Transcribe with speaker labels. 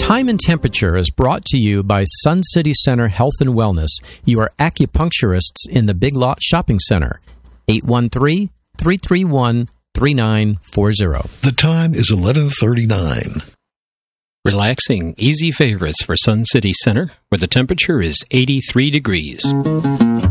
Speaker 1: Time and Temperature is brought to you by Sun City Center Health and Wellness, your acupuncturists in the Big Lot Shopping Center. 813-331-3940.
Speaker 2: The time is 11:39.
Speaker 3: Relaxing, easy favorites for Sun City Center, where the temperature is 83 degrees.